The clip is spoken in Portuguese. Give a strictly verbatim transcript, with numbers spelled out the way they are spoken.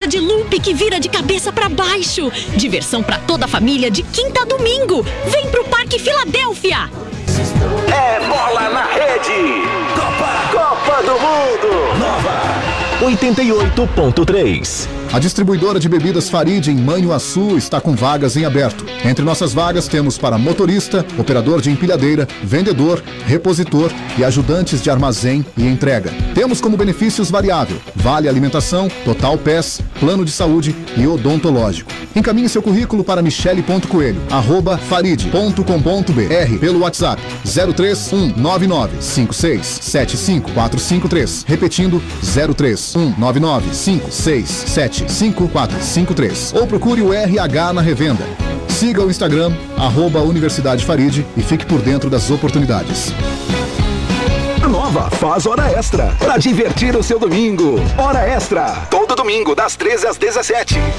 de loop que vira de cabeça pra baixo. Diversão pra toda a família de quinta a domingo. Vem pro Parque Filadélfia. É bola na rede. Copa, Copa do Mundo. Nova oitenta e oito ponto três. A distribuidora de bebidas Farid em Manhuaçu está com vagas em aberto. Entre nossas vagas temos para motorista, operador de empilhadeira, vendedor, repositor e ajudantes de armazém e entrega. Temos como benefícios variável, vale alimentação, total P E S, plano de saúde e odontológico. Encaminhe seu currículo para michele.coelho, arroba farid ponto com ponto br pelo WhatsApp zero três um nove nove cinco seis sete cinco quatro cinco três. Repetindo, zero três um nove nove cinco seis sete cinco quatro cinco três. Ou procure o R H na revenda. Siga o Instagram, arroba Universidade Farid e fique por dentro das oportunidades. A Nova faz hora extra para divertir o seu domingo. Hora extra, todo domingo das treze às dezessete.